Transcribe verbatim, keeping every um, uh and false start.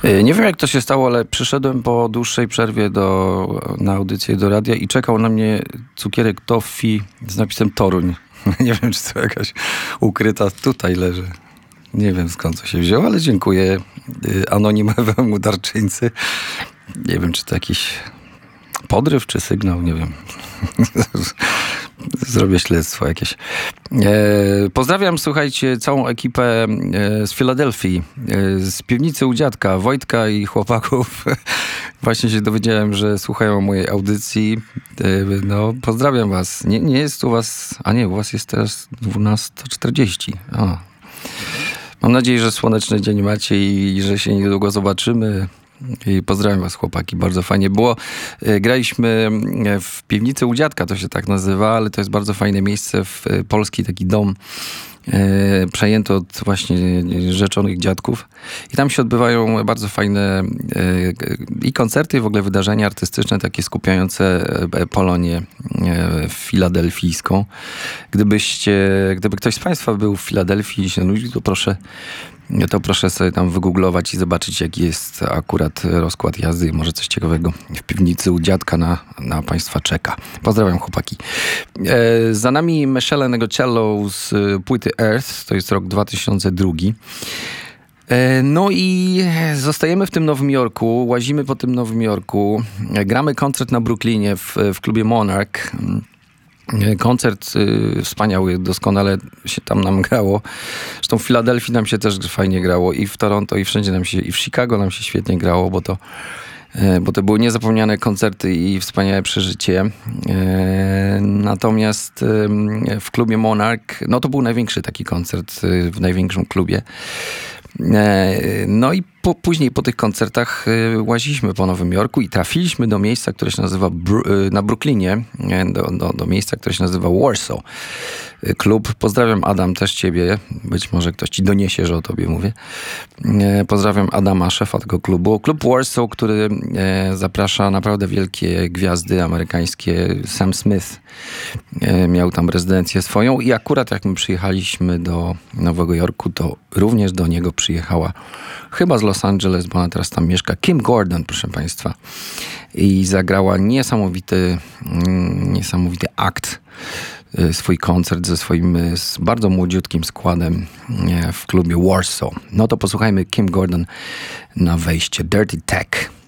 Nie wiem, jak to się stało, ale przyszedłem po dłuższej przerwie do, na audycję do radia i czekał na mnie cukierek toffee z napisem Toruń. Nie wiem, czy to jakaś ukryta tutaj leży. Nie wiem, skąd to się wzięło, ale dziękuję anonimowemu darczyńcy. Nie wiem, czy to jakiś podryw, czy sygnał, nie wiem. Zrobię śledztwo jakieś. E, pozdrawiam, słuchajcie, całą ekipę e, z Filadelfii, e, z piwnicy u dziadka, Wojtka i chłopaków. Właśnie się dowiedziałem, że słuchają mojej audycji. E, no, pozdrawiam was. Nie, nie jest u was, a nie, u was jest teraz dwunasta czterdzieści. O. Mam nadzieję, że słoneczny dzień macie i, i że się niedługo zobaczymy. I pozdrawiam was, chłopaki, bardzo fajnie było. Graliśmy w piwnicy u dziadka, to się tak nazywa, ale to jest bardzo fajne miejsce, w polski taki dom e, przejęty od właśnie rzeczonych dziadków. I tam się odbywają bardzo fajne e, i koncerty, i w ogóle wydarzenia artystyczne, takie skupiające Polonię e, filadelfijską. Gdybyście, gdyby ktoś z państwa był w Filadelfii i się nudził, to proszę to proszę sobie tam wygooglować i zobaczyć, jaki jest akurat rozkład jazdy. Może coś ciekawego w piwnicy u dziadka na, na państwa czeka. Pozdrawiam, chłopaki. E, za nami Michele Negocello z płyty Earth. To jest rok dwa tysiące drugi. E, no i zostajemy w tym Nowym Jorku. Łazimy po tym Nowym Jorku. E, gramy koncert na Brooklynie w, w klubie Monarch. Koncert y, wspaniały, doskonale się tam nam grało. Zresztą w Filadelfii nam się też fajnie grało i w Toronto, i wszędzie nam się, i w Chicago nam się świetnie grało, bo to, y, bo to były niezapomniane koncerty i wspaniałe przeżycie. Y, natomiast y, w klubie Monarch, no to był największy taki koncert y, w największym klubie. No i po, później po tych koncertach łaziliśmy po Nowym Jorku i trafiliśmy do miejsca, które się nazywa Bru- na Brooklynie, do, do, do miejsca, które się nazywa Warsaw. Klub. Pozdrawiam, Adam, też ciebie. Być może ktoś ci doniesie, że o tobie mówię. Pozdrawiam Adama, szefa tego klubu. Klub Warsaw, który zaprasza naprawdę wielkie gwiazdy amerykańskie. Sam Smith miał tam rezydencję swoją i akurat jak my przyjechaliśmy do Nowego Jorku, to również do niego przyjechała, chyba z Los Angeles, bo ona teraz tam mieszka, Kim Gordon, proszę państwa. I zagrała niesamowity, niesamowity akt, swój koncert ze swoim z bardzo młodziutkim składem w klubie Warsaw. No to posłuchajmy Kim Gordon na wejście. Dirty Tech.